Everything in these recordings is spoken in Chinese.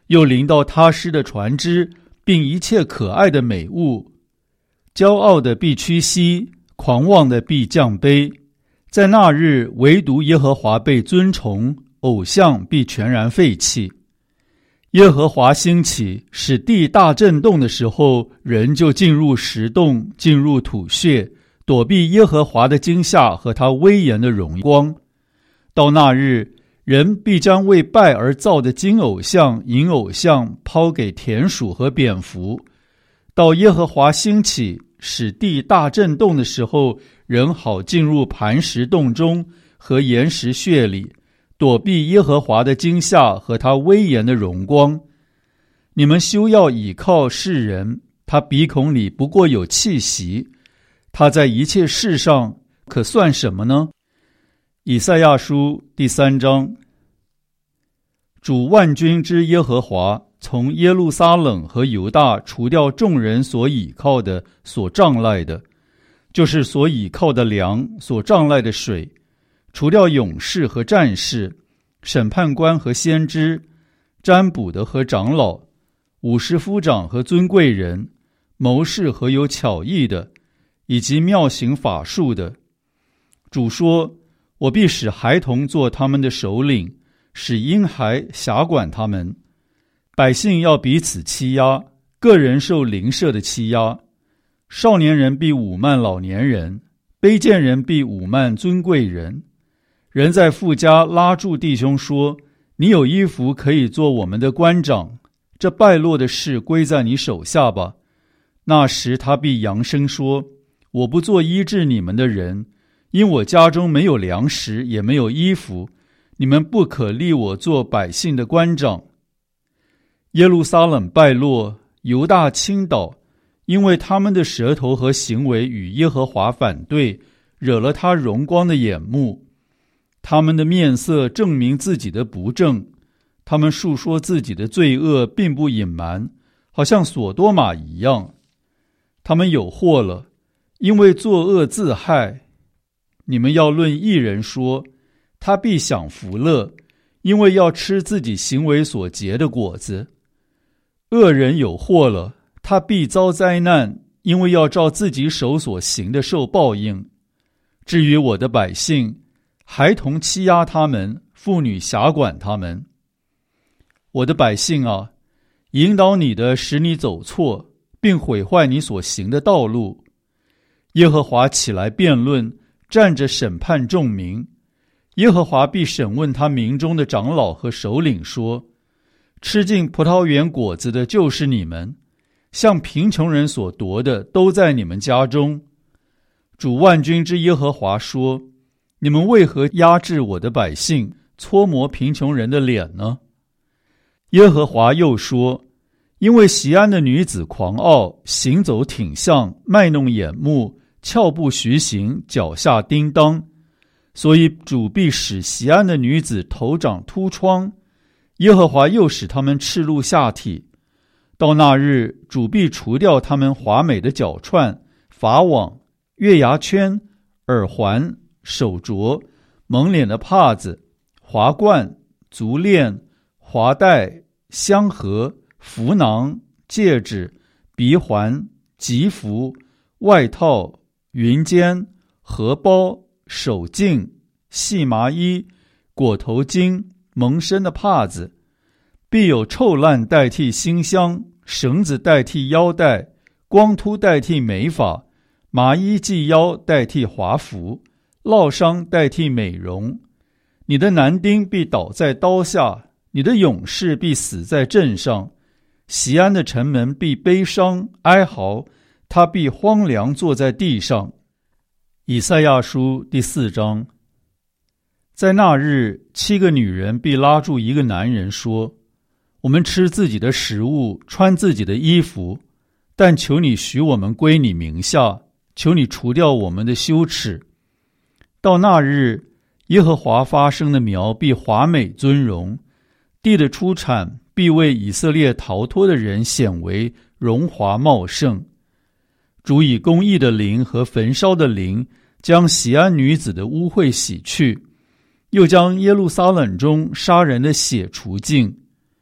又临到他施的船只，并一切可爱的美物。骄傲的必屈膝，狂妄的必降卑。在那日，唯独耶和华被尊崇，偶像必全然废弃。耶和华兴起，使地大震动的时候，人就进入石洞，进入土穴，躲避耶和华的惊吓和他威严的荣光。到那日，人必将为拜而造的金偶像、银偶像抛给田鼠和蝙蝠。到耶和华兴起，使地大震动的时候，人好进入磐石洞中和岩石穴里，躲避耶和华的惊吓和他威严的荣光。你们休要倚靠世人，他鼻孔里不过有气息，他在一切事上可算什么呢？以赛亚书第3章。主万军之耶和华从耶路撒冷和犹大除掉众人所倚靠的、所仗赖的，就是所倚靠的粮、所仗赖的水，除掉勇士和战士、审判官和先知、占卜的和长老、武士夫长和尊贵人、谋士和有巧艺的，以及妙行法术的。主说：我必使孩童做他们的首领，使婴孩辖管他们。百姓要彼此欺压，个人受邻舍的欺压。少年人必侮慢老年人，卑贱人必侮慢尊贵人。人在父家拉住弟兄说：你有衣服可以做我们的官长，这败落的事归在你手下吧。那时他必扬声说：我不做医治你们的人，因我家中没有粮食，也没有衣服，你们不可立我做百姓的官长。耶路撒冷败落，犹大倾倒，因为他们的舌头和行为与耶和华反对，惹了他荣光的眼目。他们的面色证明自己的不正，他们述说自己的罪恶，并不隐瞒，好像所多玛一样。他们有祸了，因为作恶自害。你们要论义人说，他必享福乐，因为要吃自己行为所结的果子。恶人有祸了，他必遭灾难，因为要照自己手所行的受报应。至于我的百姓，孩童欺压他们，妇女辖管他们。我的百姓啊，引导你的使你走错，并毁坏你所行的道路。耶和华起来辩论，站着审判众民。耶和华必审问他民中的长老和首领说：吃尽葡萄园果子的就是你们，向贫穷人所夺的都在你们家中。主万军之耶和华说：你们为何压制我的百姓，搓磨贫穷人的脸呢？耶和华又说：因为锡安的女子狂傲，行走挺项，卖弄眼目，翘步徐行，脚下叮当，所以主必使锡安的女子头长秃疮。耶和华又使他们赤露下体。到那日，主必除掉他们华美的脚串、法网、月牙圈、耳环、手镯、蒙脸的帕子、华冠、足链、华带、香盒、符囊、戒指、鼻环、吉服、外套、云肩、荷包、手镜、细麻衣、裹头巾、蒙身的帕子。必有臭烂代替馨香，绳子代替腰带，光秃代替美发，麻衣系腰代替华服，烙伤代替美容。你的男丁必倒在刀下，你的勇士必死在阵上。锡安的城门必悲伤哀嚎，他必荒凉坐在地上。以赛亚书第4章。在那日，7个女人必拉住一个男人说：我们吃自己的食物，穿自己的衣服，但求你许我们归你名下，求你除掉我们的羞耻。到那日，耶和华发生的苗必华美尊荣，地的出产必为以色列逃脱的人显为荣华茂盛。主以公义的灵和焚烧的灵，将锡安女子的污秽洗去，又将耶路撒冷中杀人的血除尽。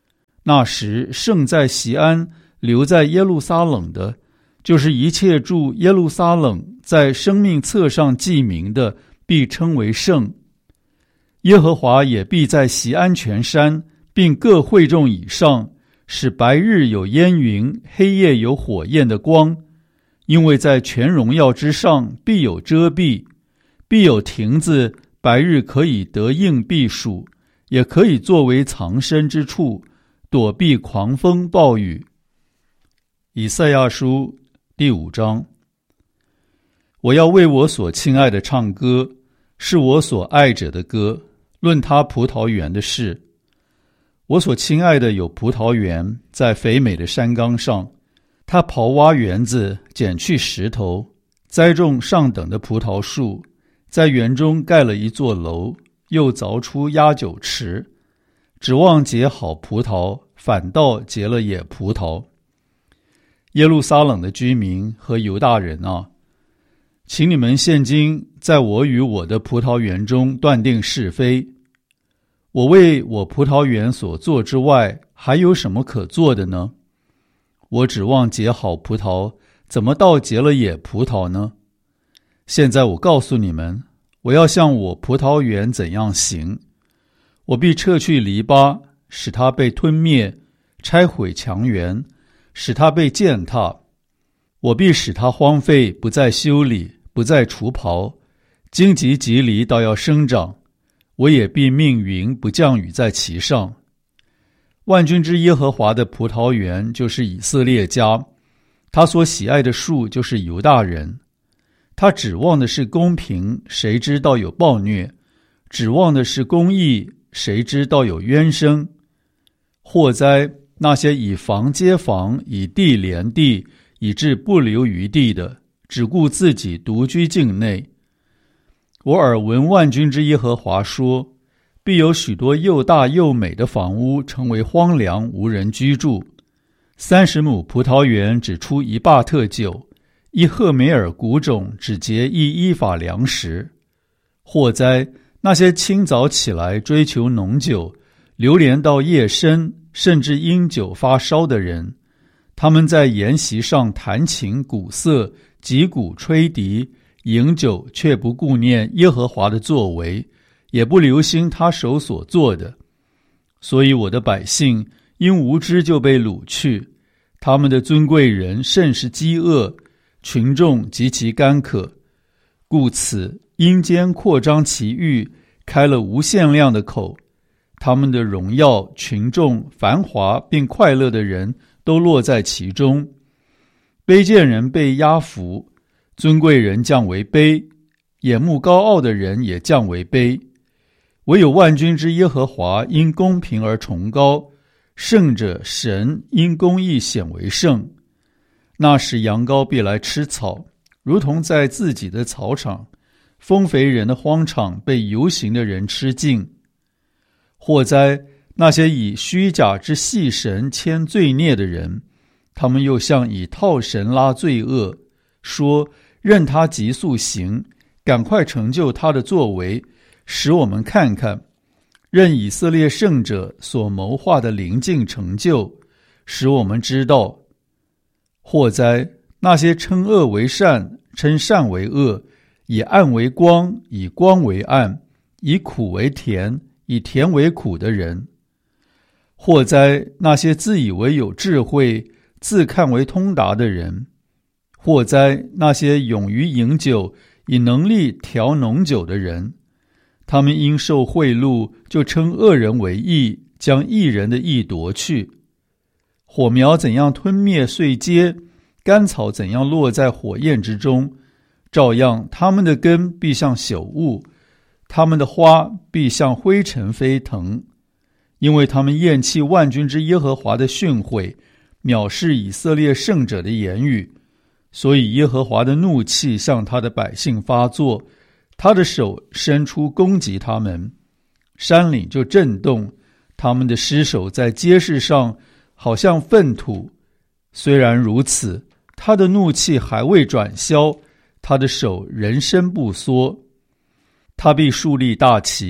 那时剩在锡安留在耶路撒冷的，就是一切住耶路撒冷在生命册上记名的，必称为圣。耶和华也必在锡安全山并各会众以上，使白日有烟云，黑夜有火焰的光，因为在全荣耀之上必有遮蔽，必有亭子，白日可以得应避暑，也可以作为藏身之处，躲避狂风暴雨。以赛亚书第5章。我要为我所亲爱的唱歌，是我所爱者的歌，论他葡萄园的事。我所亲爱的有葡萄园，在肥美的山冈上，他刨挖园子，捡去石头，栽种上等的葡萄树，在园中盖了一座楼，又凿出压酒池，指望结好葡萄，反倒结了野葡萄。耶路撒冷的居民和犹大人啊，请你们现今在我与我的葡萄园中断定是非。我为我葡萄园所做之外，还有什么可做的呢？我指望结好葡萄，怎么倒结了野葡萄呢？现在我告诉你们，我要向我葡萄园怎样行。我必撤去篱笆，使它被吞灭，拆毁墙垣，使它被践踏。我必使它荒废，不再修理，不再除刨，荆棘蒺藜倒要生长。我也必命云不降雨在其上。万军之耶和华的葡萄园就是以色列家，他所喜爱的树就是犹大人。他指望的是公平，谁知道有暴虐；指望的是公义，谁知道有冤声。祸哉，那些以房接房，以地连地，以致不留余地的，只顾自己独居境内。我耳闻万军之耶和华说，必有许多又大又美的房屋成为荒凉，无人居住。30亩葡萄园只出1巴特酒，1赫梅尔谷种只结1伊法粮食。祸哉，那些清早起来追求浓酒，流连到夜深，甚至因酒发烧的人，他们在筵席上弹琴鼓瑟，击鼓吹笛，饮酒，却不顾念耶和华的作为，也不留心他手所做的。所以我的百姓因无知就被掳去，他们的尊贵人甚是饥饿，群众极其干渴。故此阴间扩张其域，开了无限量的口，他们的荣耀、群众、繁华并快乐的人都落在其中。卑贱人被压服，尊贵人降为卑，眼目高傲的人也降为卑。唯有万军之耶和华因公平而崇高，圣者神因公义显为圣。那时羊羔必来吃草，如同在自己的草场，丰肥人的荒场被游行的人吃尽。祸哉，那些以虚假之细绳牵罪孽的人，他们又像以套绳拉罪恶，说任他急速行，赶快成就他的作为，使我们看看。任以色列圣者所谋划的临近成就，使我们知道。祸哉，那些称恶为善，称善为恶，以暗为光，以光为暗，以苦为甜，以甜为苦的人。祸哉，那些自以为有智慧，自看为通达的人。祸哉，那些勇于饮酒，以能力调浓酒的人。他们因受贿赂，就称恶人为义，将义人的义夺去。火苗怎样吞灭碎秸，干草怎样落在火焰之中，照样他们的根必像朽物，他们的花必像灰尘飞腾。因为他们厌弃万军之耶和华的训诲，藐视以色列圣者的言语，所以耶和华的怒气向他的百姓发作，他的手伸出攻击他们，山岭就震动，他们的尸首在街市上好像粪土。虽然如此，他的怒气还未转消，他的手仍伸不缩。他必树立大旗，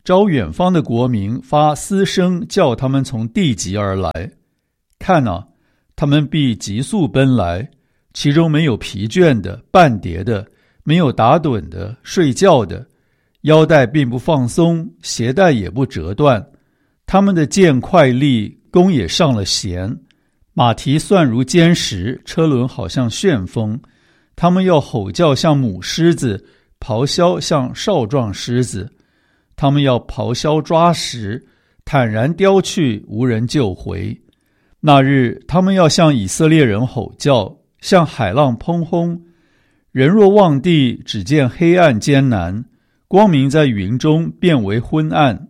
招远方的国民发嘶声，叫他们从地极而来。看啊，他们必急速奔来，其中没有疲倦的、半跌的，没有打盹的、睡觉的，腰带并不放松，鞋带也不折断。他们的剑快利，弓也上了弦，马蹄算如坚石，车轮好像旋风。他们要吼叫像母狮子，咆哮像少壮狮子。他们要咆哮抓食，坦然叼去，无人救回。那日他们要向以色列人吼叫，像海浪砰轰。人若望地，只见黑暗艰难，光明在云中变为昏暗。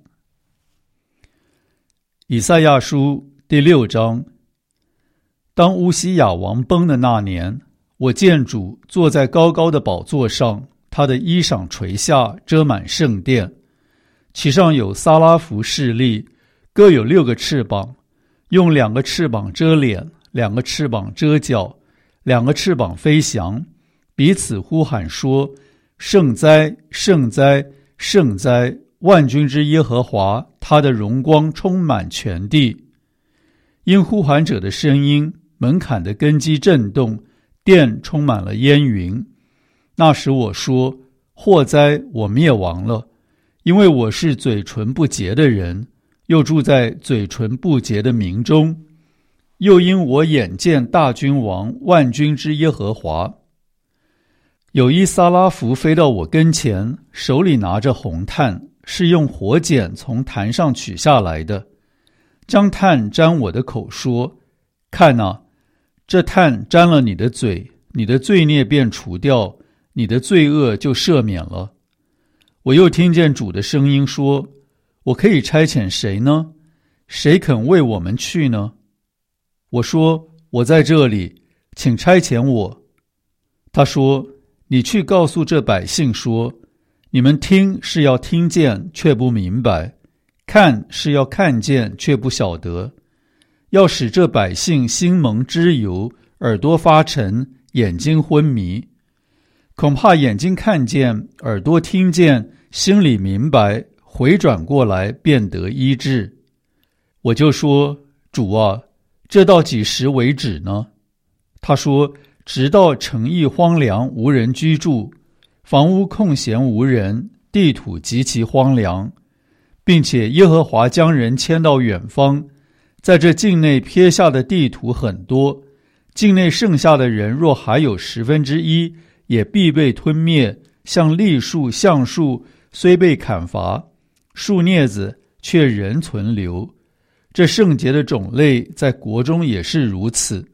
以赛亚书第6章。当乌西雅王崩的那年，我见主坐在高高的宝座上，他的衣裳垂下，遮满圣殿，其上有撒拉弗侍立，各有6个翅膀，用2个翅膀遮脸，2个翅膀遮脚，2个翅膀飞翔，彼此呼喊说：圣哉，圣哉，圣哉！万军之耶和华，他的荣光充满全地。因呼喊者的声音，门槛的根基震动，殿充满了烟云。那时我说：祸哉，我灭亡了，因为我是嘴唇不洁的人，又住在嘴唇不洁的民中。又因我眼见大君王，万军之耶和华。有一撒拉弗飞到我跟前，手里拿着红炭，是用火剪从坛上取下来的，将炭沾我的口，说：看啊，这炭沾了你的嘴，你的罪孽便除掉，你的罪恶就赦免了。我又听见主的声音说：我可以差遣谁呢？谁肯为我们去呢？我说：我在这里，请差遣我。他说：你去告诉这百姓说，你们听是要听见，却不明白；看是要看见，却不晓得。要使这百姓心蒙脂油，耳朵发沉，眼睛昏迷。恐怕眼睛看见，耳朵听见，心里明白，回转过来便得医治。我就说：主啊，这到几时为止呢？他说：直到城邑荒凉，无人居住，房屋空闲无人，地土极其荒凉，并且耶和华将人迁到远方，在这境内撇下的地土很多，境内剩下的人若还有1/10，也必被吞灭，像栗树、橡树虽被砍伐，树镊子却仍存留。这圣洁的种类在国中也是如此。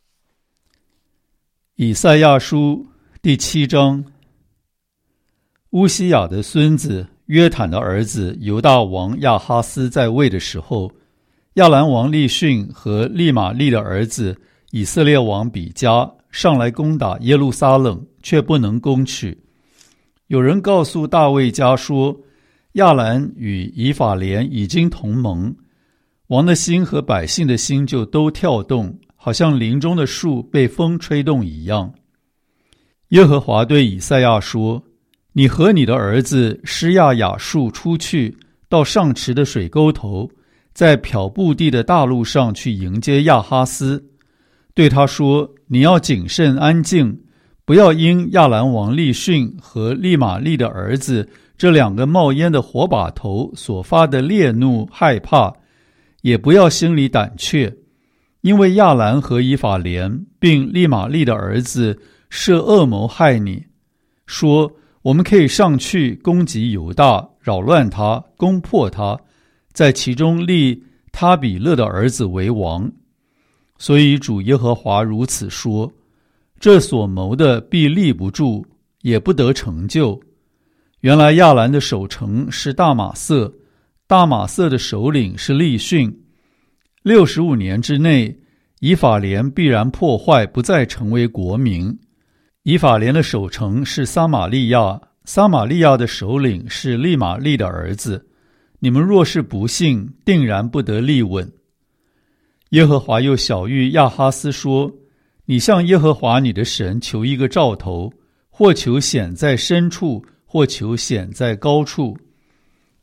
以赛亚书第7章。乌西雅的孙子约坦的儿子犹大王亚哈斯在位的时候，亚兰王利逊和利玛利的儿子以色列王比加上来攻打耶路撒冷，却不能攻取。有人告诉大卫家说，亚兰与以法莲已经同盟，王的心和百姓的心就都跳动，好像林中的树被风吹动一样。耶和华对以赛亚说：你和你的儿子施亚雅述出去，到上池的水沟头，在漂布地的大路上去迎接亚哈斯，对他说：你要谨慎安静，不要因亚兰王利逊和利玛利的儿子这2个冒烟的火把头所发的烈怒害怕，也不要心里胆怯，因为亚兰和以法莲并利玛利的儿子设恶谋害你，说我们可以上去攻击犹大，扰乱他，攻破他，在其中立他比勒的儿子为王。所以主耶和华如此说：这所谋的必立不住，也不得成就。原来亚兰的守城是大马色，大马色的首领是利逊。65年之内，以法莲必然破坏，不再成为国民。以法莲的守城是撒玛利亚，撒玛利亚的首领是利玛利的儿子。你们若是不信，定然不得立稳。耶和华又晓谕亚哈斯说：你向耶和华你的神求一个兆头，或求显在深处，或求显在高处。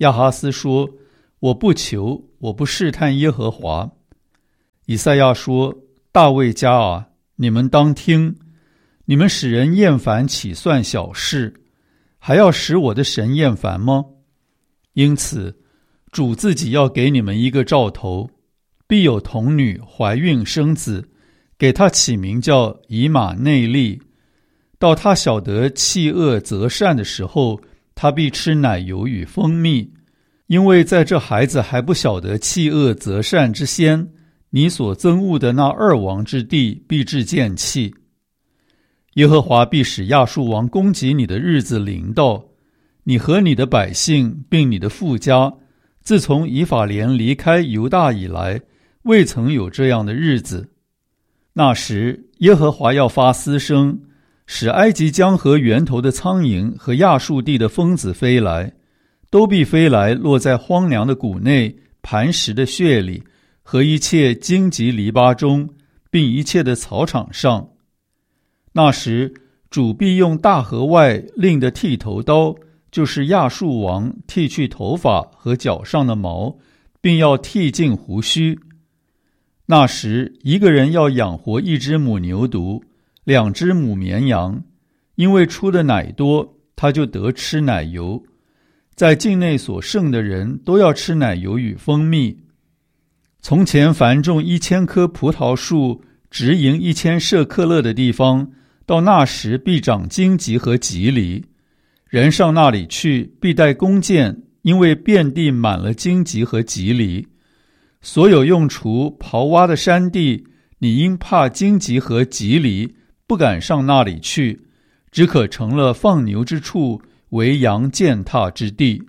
亚哈斯说：我不求，我不试探耶和华。以赛亚说：大卫家啊，你们当听，你们使人厌烦岂算小事？还要使我的神厌烦吗？因此主自己要给你们一个兆头，必有童女怀孕生子，给他起名叫以马内利。到他晓得弃恶择善的时候，他必吃奶油与蜂蜜，因为在这孩子还不晓得弃恶择善之先，你所憎恶的那二王之地必致见弃。耶和华必使亚述王攻击你的日子临到，你和你的百姓并你的父家，自从以法莲离开犹大以来，未曾有这样的日子。那时耶和华要发嘶声，使埃及江河源头的苍蝇和亚述地的蜂子飞来，都必飞来落在荒凉的谷内、磐石的穴里和一切荆棘篱笆中，并一切的草场上。那时主必用大河外另的剃头刀，就是亚述王剃去头发和脚上的毛，并要剃尽胡须。那时一个人要养活一只母牛犊，2只母绵羊，因为出的奶多，他就得吃奶油。在境内所剩的人都要吃奶油与蜂蜜。从前凡种1000棵葡萄树，直营1000舍克勒的地方，到那时必长荆棘和棘藜。人上那里去，必带弓箭，因为遍地满了荆棘和棘藜。所有用锄刨挖的山地，你因怕荆棘和棘藜，不敢上那里去，只可成了放牛之处，为羊践踏之地。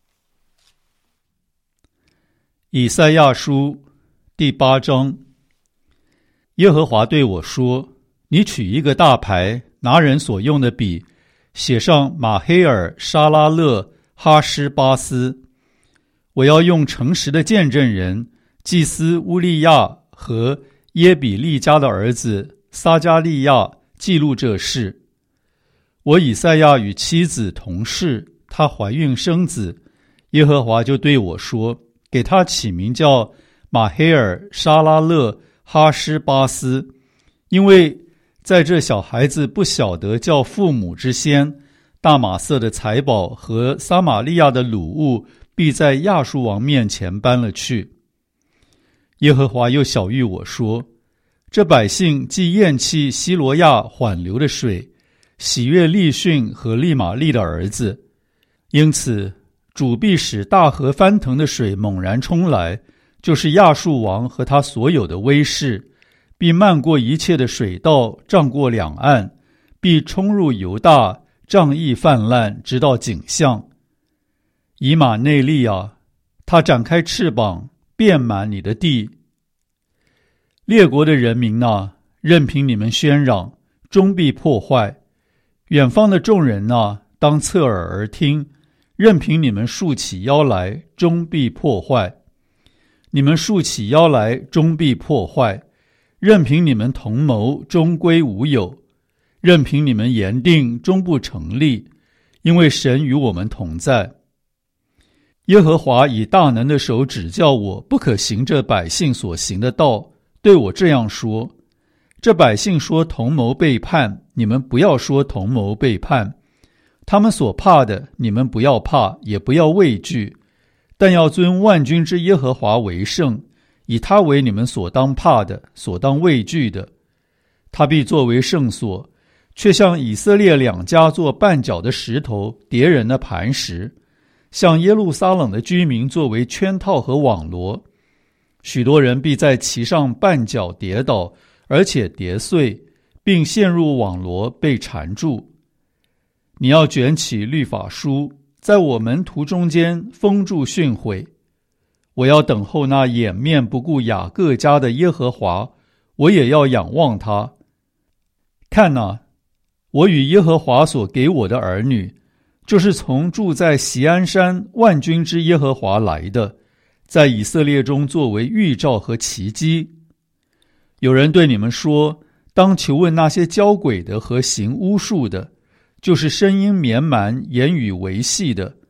以赛亚书第8章。耶和华对我说：你取一个大牌，拿人所用的笔，写上马黑尔、沙拉勒、哈施巴斯。我要用诚实的见证人祭司乌利亚和耶比利家的儿子撒加利亚记录这事。我以赛亚与妻子同事，她怀孕生子，耶和华就对我说：给他起名叫马黑尔、沙拉勒、哈施巴斯，因为在这小孩子不晓得叫父母之先，大马色的财宝和撒玛利亚的掳物必在亚述王面前搬了去。耶和华又晓谕我说：这百姓既厌弃希罗亚缓流的水，喜悦利逊和利玛利的儿子，因此主必使大河翻腾的水猛然冲来，就是亚述王和他所有的威势，必漫过一切的水道，涨过两岸，必冲入犹大，瘴疫泛滥，直到景象。以马内利啊，他展开翅膀，遍满你的地。列国的人民啊，任凭你们喧嚷，终必破坏。远方的众人啊，当侧耳而听，任凭你们竖起腰来，终必破坏。你们竖起腰来，终必破坏。任凭你们同谋，终归无有。任凭你们言定，终不成立，因为神与我们同在。耶和华以大能的手指教我，不可行这百姓所行的道，对我这样说：这百姓说同谋背叛，你们不要说同谋背叛。他们所怕的，你们不要怕，也不要畏惧，但要尊万军之耶和华为圣，以他为你们所当怕的，所当畏惧的。他必作为圣所，却像以色列两家做绊脚的石头，敌人的磐石，像耶路撒冷的居民作为圈套和网罗。许多人必在其上绊脚跌倒，而且跌碎，并陷入网罗，被缠住。你要卷起律法书，在我门徒中间封住训诲。我要等候那掩面不顾雅各家的耶和华，我也要仰望他。看哪，我与耶和华所给我的儿女，就是从住在锡安山万军之耶和华来的，在以色列中作为预兆和奇迹。有人对你们说，当求问那些交鬼的和行巫术的，就是声音绵蛮、言语违细的，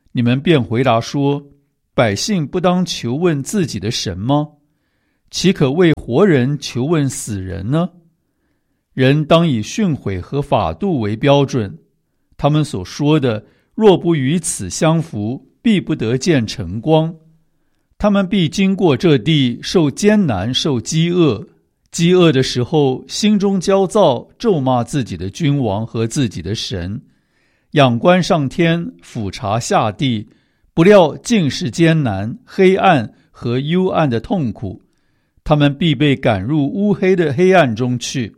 你们便回答说，百姓不当求问自己的神吗？岂可为活人求问死人呢？人当以训诲和法度为标准，他们所说的若不与此相符，必不得见晨光。他们必经过这地，受艰难，受饥饿。饥饿的时候，心中焦躁，咒骂自己的君王和自己的神，仰观上天，俯察下地，不料尽是艰难、黑暗和幽暗的痛苦。他们必被赶入乌黑的黑暗中去。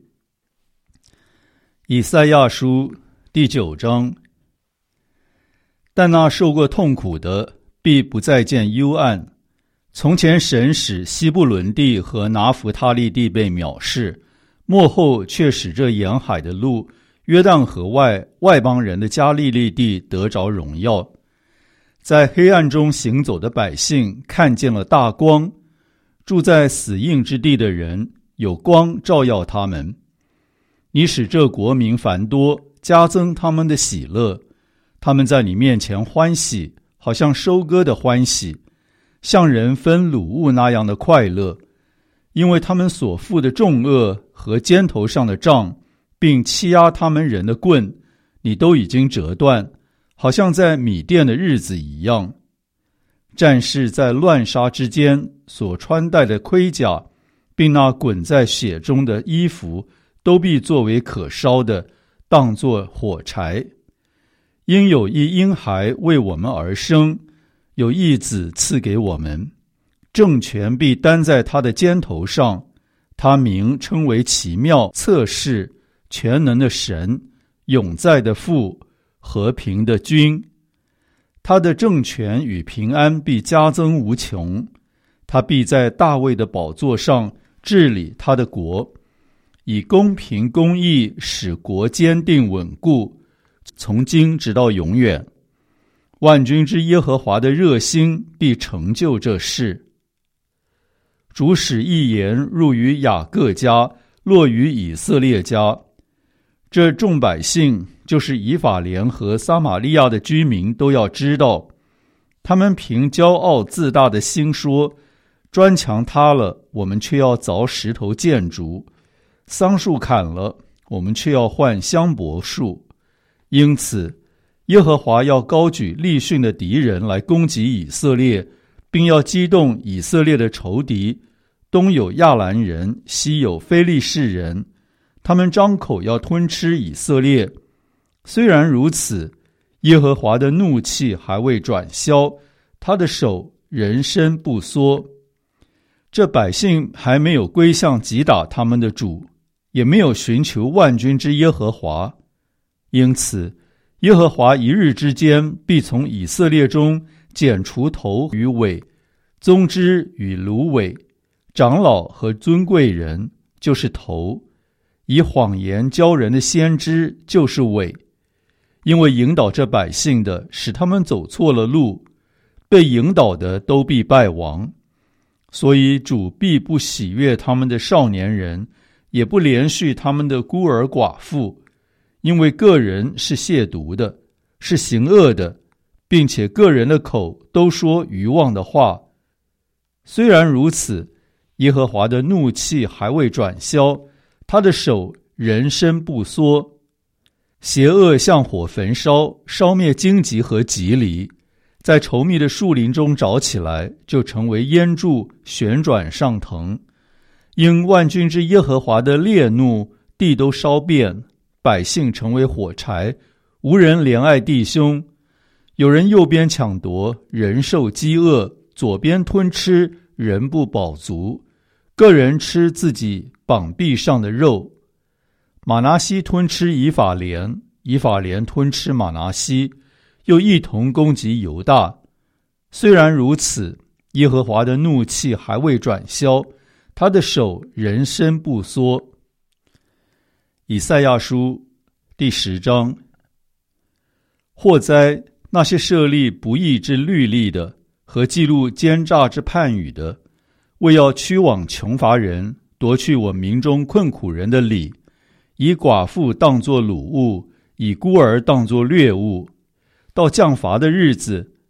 以赛亚书第9章。但那受过痛苦的，必不再见幽暗。从前神使西布伦地和拿弗他利地被藐视，末后却使这沿海的路，约旦河外邦人的加利利地得着荣耀。在黑暗中行走的百姓看见了大光，住在死荫之地的人有光照耀他们。你使这国民繁多，加增他们的喜乐，他们在你面前欢喜，好像收割的欢喜，像人分掳物那样的快乐，因为他们所负的重恶和肩头上的杖，并欺压他们人的棍，你都已经折断，好像在米甸的日子一样。战士在乱杀之间所穿戴的盔甲，并那滚在血中的衣服，都必作为可烧的，当作火柴。因有一婴孩为我们而生，有一子赐给我们，政权必担在他的肩头上，他名称为奇妙、策士、全能的神，永在的父，和平的君。他的政权与平安必加增无穷，他必在大卫的宝座上治理他的国，以公平公义使国坚定稳固，从今直到永远。万军之耶和华的热心必成就这事。主使一言入于雅各家，落于以色列家。这众百姓，就是以法莲和撒玛利亚的居民，都要知道，他们凭骄傲自大的心说，砖墙塌了，我们却要凿石头建筑；桑树砍了，我们却要换香柏树。因此耶和华要高举利汛的敌人来攻击以色列，并要激动以色列的仇敌，东有亚兰人，西有非利士人，他们张口要吞吃以色列。虽然如此，耶和华的怒气还未转消，他的手仍伸不缩。这百姓还没有归向击打他们的主，也没有寻求万军之耶和华。因此耶和华一日之间必从以色列中剪除头与尾，宗枝与芦苇，长老和尊贵人就是头，以谎言教人的先知就是尾。因为引导这百姓的使他们走错了路，被引导的都必败亡。所以主必不喜悦他们的少年人，也不怜恤他们的孤儿寡妇，因为个人是亵渎的，是行恶的，并且个人的口都说愚妄的话。虽然如此，耶和华的怒气还未转消，他的手仍伸不缩。邪恶像火焚烧，烧灭荆棘和棘藜，在稠密的树林中着起来，就成为烟柱，旋转上腾。因万军之耶和华的烈怒，地都烧遍，百姓成为火柴，无人怜爱弟兄。有人右边抢夺，人受饥饿；左边吞吃，人不饱足。个人吃自己膀臂上的肉。马拿西吞吃以法莲，以法莲吞吃马拿西，又一同攻击犹大。虽然如此，耶和华的怒气还未转消，他的手仍伸不缩。以赛亚书第10章。祸哉，那些设立不义之律例的，和记录奸诈之判语的，为要驱往穷乏人，夺去我民中困苦人的理，以寡妇当作掳物，以孤儿当作掠物。到降罚的日子，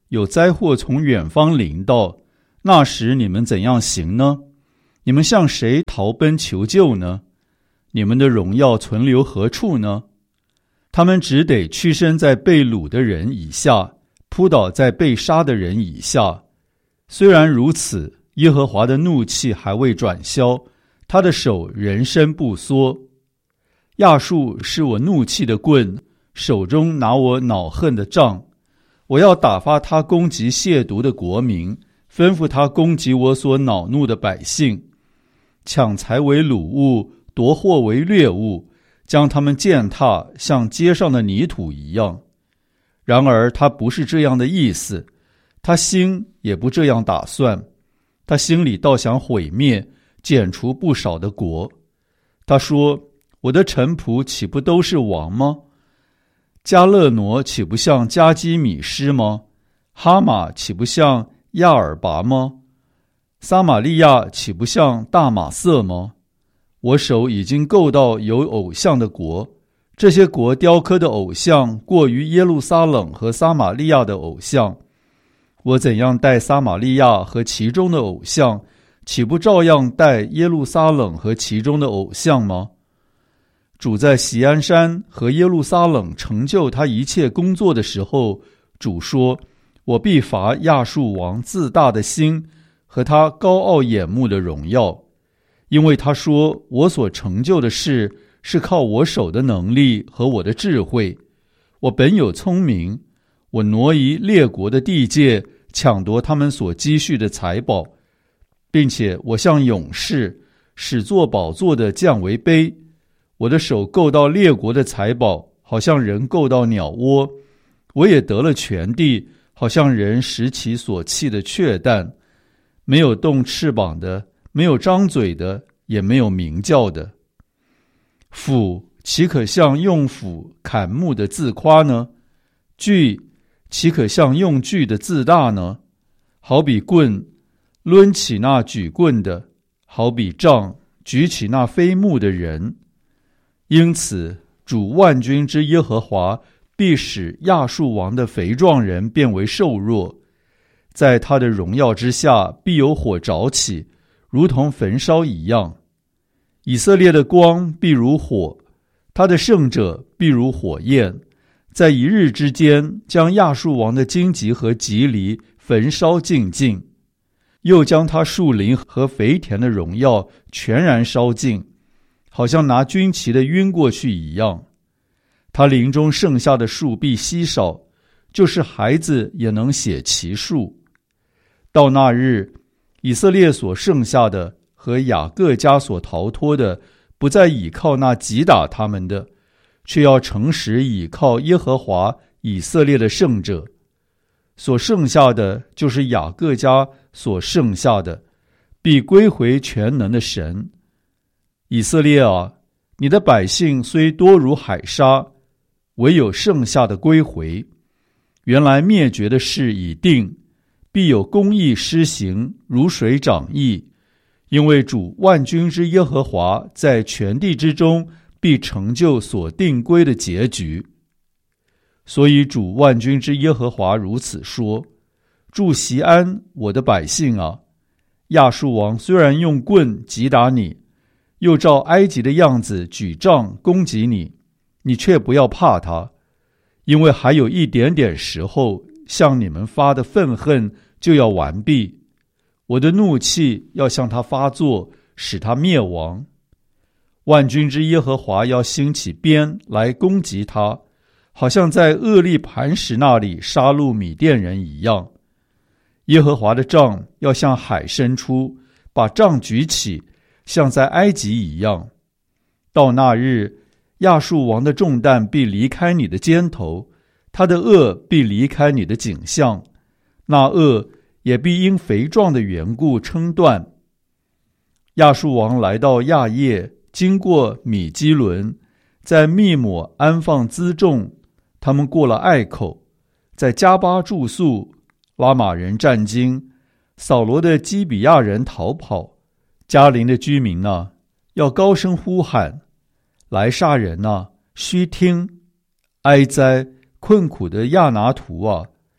有灾祸从远方临到，那时你们怎样行呢？你们向谁逃奔求救呢？你们的荣耀存留何处呢？他们只得屈身在被掳的人以下，扑倒在被杀的人以下。虽然如此，耶和华的怒气还未转消，他的手仍伸不缩。亚述是我怒气的棍，手中拿我恼恨的杖。我要打发他攻击亵渎的国民，吩咐他攻击我所恼怒的百姓，抢财为掳物，夺货为掠物，将他们践踏，像街上的泥土一样。然而他不是这样的意思，他心也不这样打算，他心里倒想毁灭，剪除不少的国。他说：我的臣仆岂不都是王吗？加勒挪岂不像加基米施吗？哈马岂不像亚尔拔吗？撒玛利亚岂不像大马色吗？我手已经够到有偶像的国，这些国雕刻的偶像过于耶路撒冷和撒玛利亚的偶像。我怎样待撒玛利亚和其中的偶像，岂不照样待耶路撒冷和其中的偶像吗？主在锡安山和耶路撒冷成就他一切工作的时候，主说：我必罚亚述王自大的心和他高傲眼目的荣耀，因为他说我所成就的事是靠我手的能力和我的智慧。我本有聪明，我挪移列国的地界，抢夺他们所积蓄的财宝，并且我像勇士，使坐宝座的降为卑。我的手够到列国的财宝，好像人够到鸟窝。我也得了全地，好像人拾其所弃的雀蛋。没有动翅膀的，没有张嘴的，也没有鸣叫的。斧岂可像用斧砍木的自夸呢？锯岂可像用锯的自大呢？好比棍抡起那举棍的，好比杖举起那飞木的人。因此主万军之耶和华必使亚述王的肥壮人变为瘦弱，在他的荣耀之下必有火着起，如同焚烧一样。以色列的光必如火，他的圣者必如火焰，在一日之间将亚述王的荆棘和棘藜焚烧尽尽，又将他树林和肥田的荣耀全然烧尽，好像拿军旗的晕过去一样。他林中剩下的树必稀少，就是孩子也能写其数。到那日，以色列所剩下的和雅各家所逃脱的，不再倚靠那击打他们的，却要诚实倚靠耶和华以色列的圣者。所剩下的就是雅各家所剩下的，必归回全能的神。以色列啊，你的百姓虽多如海沙，唯有剩下的归回。原来灭绝的事已定，必有公义施行，如水涨溢。因为主万军之耶和华在全地之中必成就所定规的结局。所以主万军之耶和华如此说：住锡安，我的百姓啊，亚述王虽然用棍击打你，又照埃及的样子举杖攻击你，你却不要怕他，因为还有一点点时候，向你们发的愤恨就要完毕。我的怒气要向他发作，使他灭亡。万军之耶和华要兴起鞭来攻击他，好像在厄利磐石那里杀戮米甸人一样。耶和华的杖要向海伸出，把杖举起，像在埃及一样。到那日，亚述王的重担必离开你的肩头，他的轭必离开你的颈项，那轭也必因肥壮的缘故撑断。亚述王来到亚叶，经过米基伦，在密抹安放辎重，他们过了隘口，在加巴住宿，拉玛人战惊，扫罗的基比亚人逃跑。迦陵的居民啊，要高声呼喊，来杀人啊，须听！哀哉，困苦的亚拿图啊！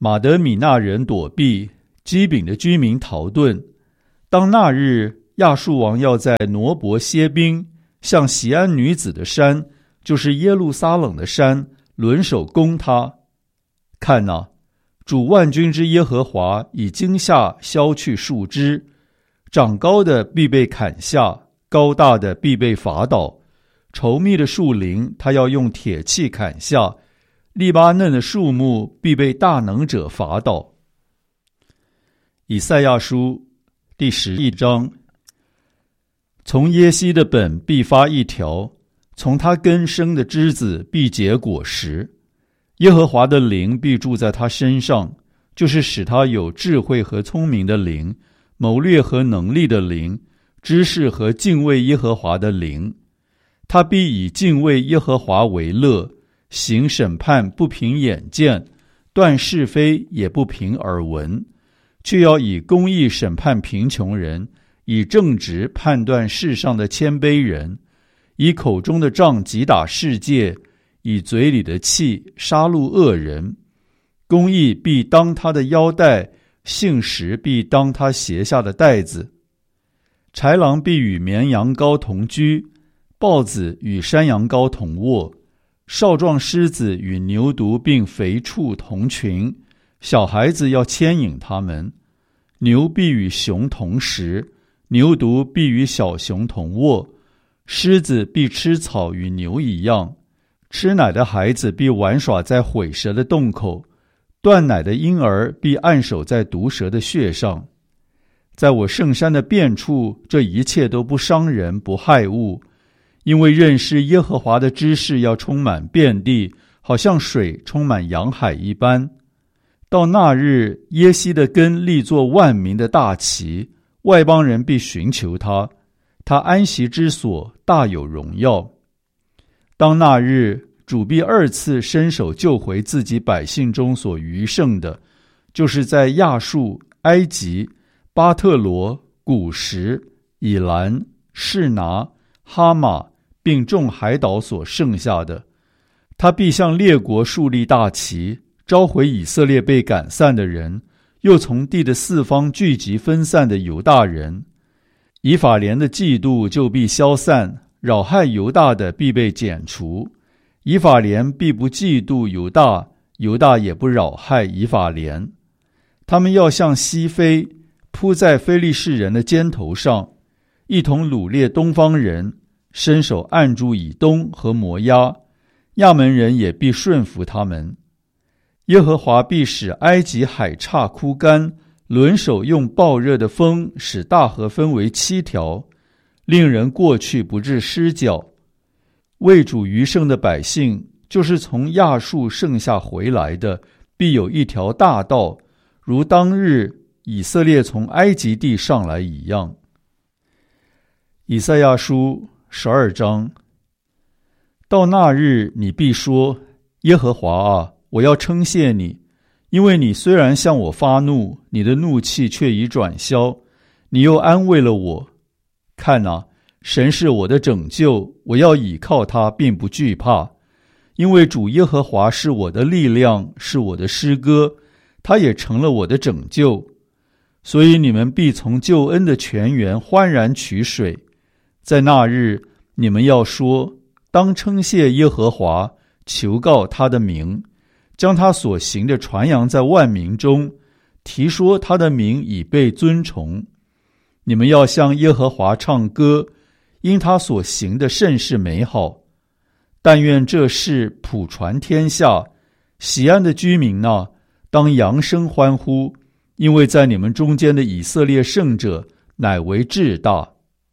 马德米那人躲避，基丙的居民逃遁。当那日亚述王要在挪伯歇兵，向锡安女子的山，就是耶路撒冷的山，轮手攻他。看哪，主万军之耶和华以惊吓削去树枝，长高的必被砍下，高大的必被伐倒。稠密的树林他要用铁器砍下，利巴嫩的树木必被大能者伐倒。以赛亚书第11章。从耶西的本必发一条，从他根生的枝子必结果实。耶和华的灵必住在他身上，就是使他有智慧和聪明的灵，谋略和能力的灵，知识和敬畏耶和华的灵。他必以敬畏耶和华为乐，行审判不凭眼见，断是非也不凭耳闻，却要以公义审判贫穷人，以正直判断世上的谦卑人，以口中的杖击打世界，以嘴里的气杀戮恶人。公义必当他的腰带，信实必当他鞋下的带子。豺狼必与绵羊羔同居，豹子与山羊羔同卧，少壮狮子与牛犊并肥畜同群，小孩子要牵引他们。牛必与熊同食，牛犊必与小熊同卧，狮子必吃草与牛一样，吃奶的孩子必玩耍在毁蛇的洞口，断奶的婴儿必按手在毒蛇的穴上。在我圣山的遍处，这一切都不伤人不害物，因为认识耶和华的知识要充满遍地，好像水充满洋海一般。到那日，耶西的根立作万民的大旗，外邦人必寻求他，他安息之所大有荣耀。当那日，主必二次伸手救回自己百姓中所余剩的，就是在亚述、埃及、巴特罗、古什、以兰、示拿、哈马并众海岛所剩下的。他必向列国树立大旗，召回以色列被赶散的人，又从地的四方聚集分散的犹大人。以法莲的嫉妒就必消散，扰害犹大的必被剪除。以法莲必不嫉妒犹大，犹大也不扰害以法莲。他们要向西飞，扑在非利士人的肩头上，一同掳掠东方人，伸手按住以东和摩押，亚门人也必顺服他们。耶和华必使埃及海岔枯干，轮手用暴热的风使大河分为7条，令人过去不致失脚。为主余剩的百姓，就是从亚述剩下回来的，必有一条大道，如当日以色列从埃及地上来一样。以赛亚书12章。到那日，你必说：耶和华啊，我要称谢你，因为你虽然向我发怒，你的怒气却已转消，你又安慰了我。看啊，神是我的拯救，我要倚靠他，并不惧怕，因为主耶和华是我的力量，是我的诗歌，他也成了我的拯救。所以你们必从救恩的泉源欢然取水。在那日，你们要说：当称谢耶和华，求告他的名，将他所行的传扬在万民中，提说他的名已被尊崇。你们要向耶和华唱歌，因他所行的甚是美好。但愿这事普传天下，锡安的居民啊，当扬声欢呼，因为在你们中间的以色列圣者乃为至大。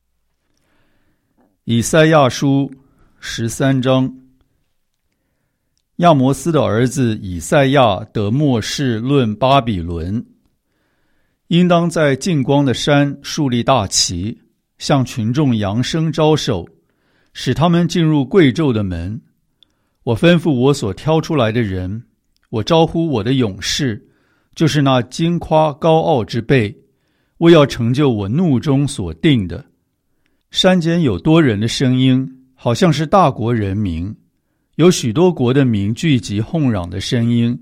以赛亚书13章。亚摩斯的儿子以赛亚得默示论巴比伦，应当在近光的山树立大旗，向群众扬声招手，使他们进入贵胄的门。我吩咐我所挑出来的人，我招呼我的勇士，就是那矜夸高傲之辈，我要成就我怒中所定的。山间有多人的声音，好像是大国人民，有许多国的民聚集哄嚷的声音，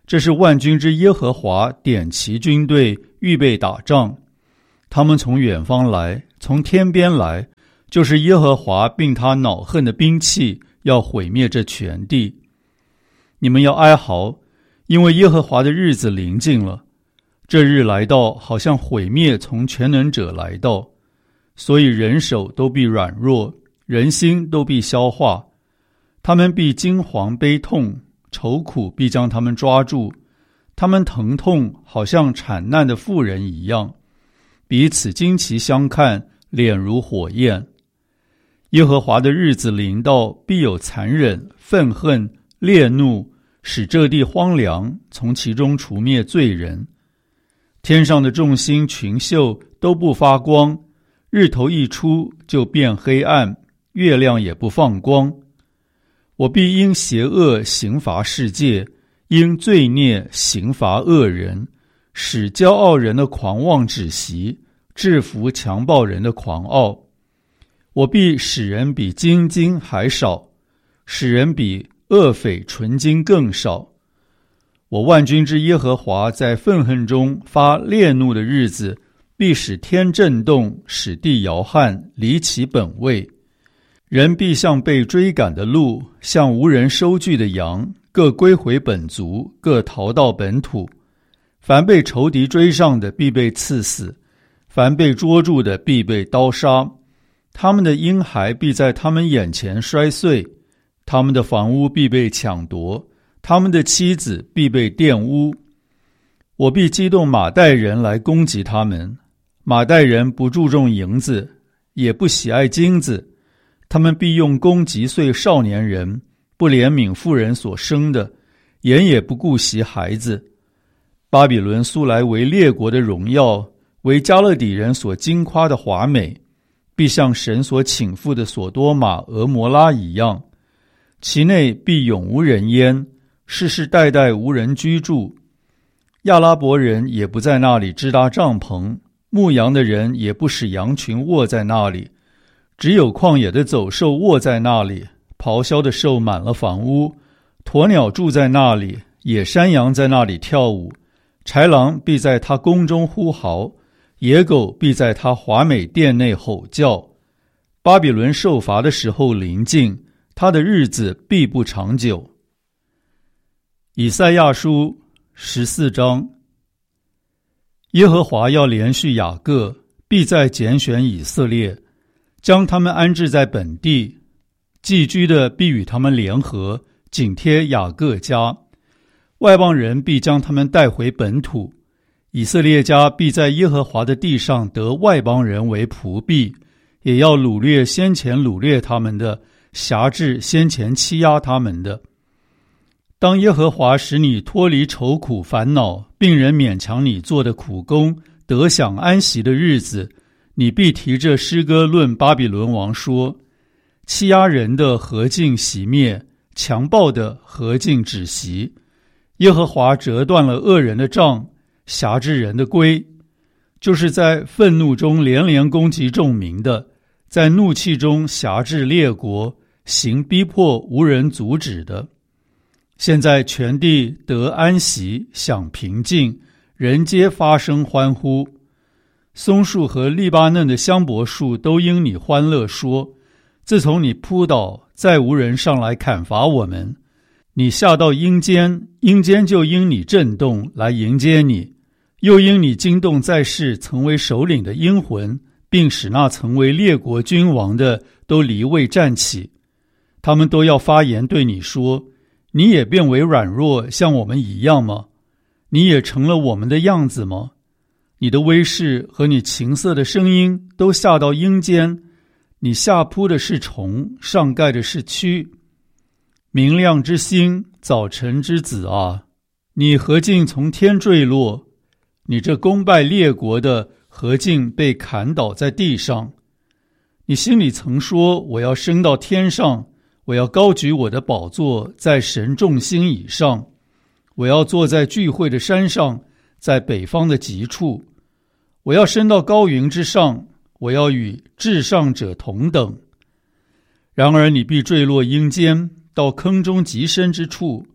这是万军之耶和华点齐军队，预备打仗。他们从远方来，从天边来，就是耶和华并他恼恨的兵器，要毁灭这全地。你们要哀嚎，因为耶和华的日子临近了。这日来到，好像毁灭从全能者来到，所以人手都必软弱，人心都必消化。他们必惊惶悲痛，愁苦必将他们抓住，他们疼痛好像产难的妇人一样，彼此惊奇相看，脸如火焰。耶和华的日子临到，必有残忍、愤恨、烈怒，使这地荒凉，从其中除灭罪人。天上的众星群宿都不发光，日头一出就变黑暗，月亮也不放光。我必因邪恶刑罚世界，因罪孽刑罚恶人，使骄傲人的狂妄止息，制服强暴人的狂傲。我必使人比金金还少，使人比恶匪纯金更少。我万军之耶和华在愤恨中发烈怒的日子，必使天震动，使地摇撼，离其本位。人必像被追赶的鹿，像无人收据的羊，各归回本族，各逃到本土。凡被仇敌追上的，必被刺死；凡被捉住的，必被刀杀。他们的婴孩必在他们眼前摔碎，他们的房屋必被抢夺，他们的妻子必被玷污。我必激动马代人来攻击他们。马代人不注重银子，也不喜爱金子，他们必用弓击碎少年人，不怜悯妇人所生的，眼也不顾惜孩子。巴比伦素来为列国的荣耀，为加勒底人所矜夸的华美，必像神所倾覆的所多玛、俄摩拉一样，其内必永无人烟，世世代代无人居住。亚拉伯人也不在那里支搭帐篷，牧羊的人也不使羊群卧在那里，只有旷野的走兽卧在那里，咆哮的兽满了房屋，鸵鸟住在那里，野山羊在那里跳舞，豺狼必在他宫中呼嚎，野狗必在他华美殿内吼叫。巴比伦受罚的时候临近，他的日子必不长久。以赛亚书14章。耶和华要连续雅各，必再拣选以色列，将他们安置在本地。寄居的必与他们联合，紧贴雅各家。外邦人必将他们带回本土。以色列家必在耶和华的地上得外邦人为仆婢，也要掳掠先前掳掠他们的，辖制先前欺压他们的。当耶和华使你脱离愁苦烦恼，并人勉强你做的苦工，得享安息的日子，你必提着诗歌论巴比伦王说：欺压人的何竟熄灭，强暴的何竟止息。耶和华折断了恶人的杖，辖制人的规，就是在愤怒中连连攻击众民的，在怒气中辖制列国，行逼迫无人阻止的。现在全地得安息，享平静，人皆发声欢呼。松树和利巴嫩的香柏树都因你欢乐说：自从你扑倒，再无人上来砍伐我们。你下到阴间，阴间就因你震动来迎接你，又因你惊动在世曾为首领的阴魂，并使那曾为列国君王的都离位站起。他们都要发言对你说：你也变为软弱，像我们一样吗？你也成了我们的样子吗？你的威势和你琴瑟的声音都下到阴间，你下扑的是虫，上盖的是蛆。明亮之星，早晨之子啊，你何竟从天坠落？你这攻败列国的，何竟被砍倒在地上？你心里曾说：我要升到天上，我要高举我的宝座在神众星以上，我要坐在聚会的山上，在北方的极处，我要升到高云之上，我要与至上者同等。然而你必坠落阴间，到坑中极深之处，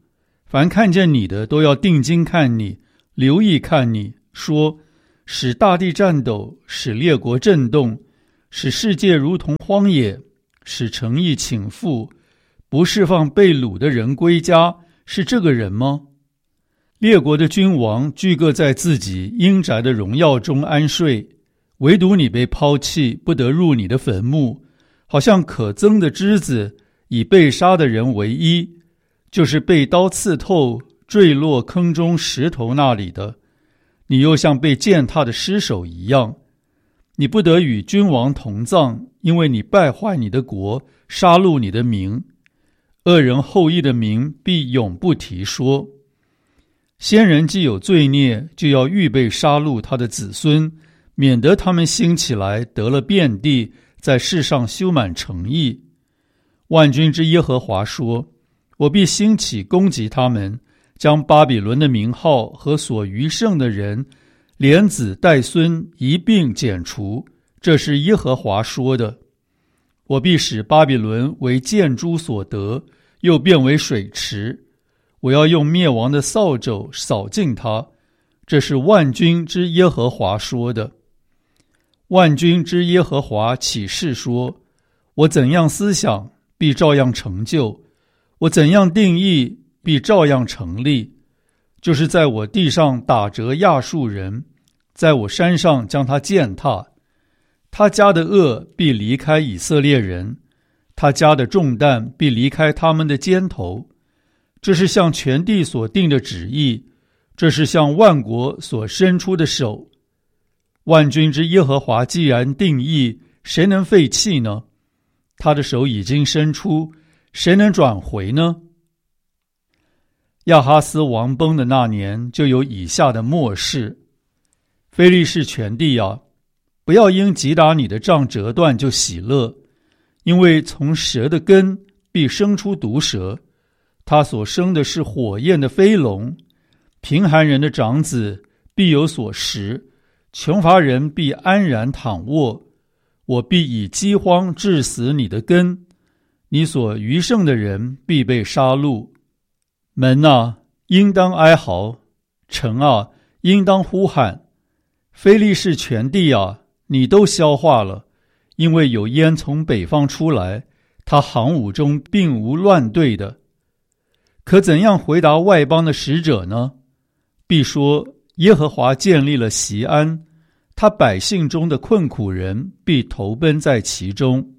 凡看见你的都要定睛看你，留意看你，说使大地颤抖，使列国震动，使世界如同荒野，使诚意倾覆，不释放被掳的人归家，是这个人吗？列国的君王俱各在自己阴宅的荣耀中安睡，唯独你被抛弃，不得入你的坟墓，好像可憎的枝子，以被杀的人为衣，就是被刀刺透坠落坑中石头那里的。你又像被践踏的尸首一样，你不得与君王同葬，因为你败坏你的国，杀戮你的民。恶人后裔的名必永不提说。先人既有罪孽，就要预备杀戮他的子孙，免得他们兴起来得了遍地，在世上修满城邑。万军之耶和华说，我必兴起攻击他们，将巴比伦的名号和所余剩的人，连子带孙一并剪除，这是耶和华说的。我必使巴比伦为箭猪所得，又变为水池，我要用灭亡的扫帚扫尽它，这是万军之耶和华说的。万军之耶和华起誓说，我怎样思想，必照样成就；我怎样定义，必照样成立。就是在我地上打折亚述人，在我山上将他践踏。他家的恶必离开以色列人，他家的重担必离开他们的肩头。这是向全地所定的旨意，这是向万国所伸出的手。万军之耶和华既然定义，谁能废弃呢？他的手已经伸出，谁能转回呢？亚哈斯王崩的那年，就有以下的末世。非利士全地啊，不要因击打你的杖折断就喜乐，因为从蛇的根必生出毒蛇，他所生的是火焰的飞龙。贫寒人的长子必有所食，穷乏人必安然躺卧。我必以饥荒致死你的根，你所余剩的人必被杀戮。门啊，应当哀嚎；城啊，应当呼喊。非利士全地啊，你都消化了，因为有烟从北方出来，他行伍中并无乱队的。可怎样回答外邦的使者呢？必说，耶和华建立了锡安，他百姓中的困苦人必投奔在其中。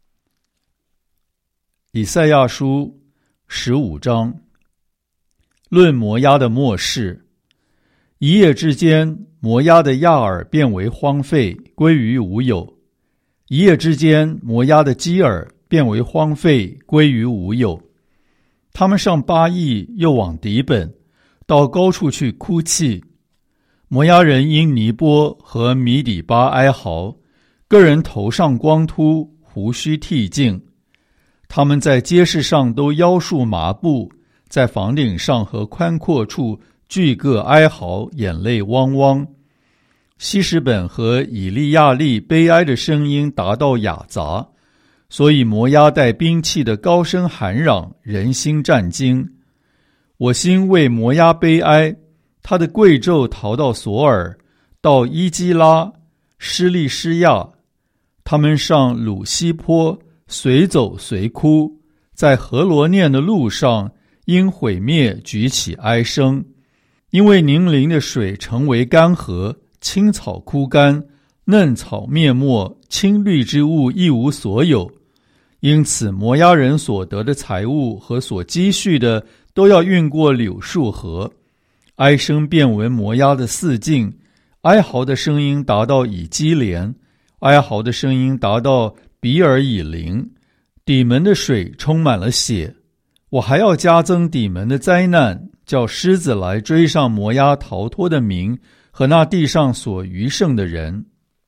以赛亚书15章，论摩押的末世。一夜之间，摩押的亚尔变为荒废，归于无有；一夜之间，摩押的基尔变为荒废，归于无有。他们上巴益，又往底本，到高处去哭泣。摩押人因尼波和米底巴哀嚎，个人头上光秃，胡须剃净。他们在街市上都腰束麻布，在房顶上和宽阔处俱各哀嚎，眼泪汪汪。希实本和以利亚利悲哀的声音达到雅杂，所以摩押带兵器的高声喊嚷，人心战惊。我心为摩押悲哀，他的贵胄逃到索尔，到伊基拉、施利施亚。他们上鲁西坡，随走随哭，在何罗念的路上，因毁灭举起哀声。因为宁陵的水成为干涸，青草枯干，嫩草灭没，青绿之物一无所有。因此摩押人所得的财物和所积蓄的，都要运过柳树河。哀声遍闻摩押的四境，哀嚎的声音达到以基连，哀嚎的声音达到比尔以林。底门的水充满了血。我还要加增底门的灾难，叫狮子来追上摩押逃脱的民和那地上所余剩的人。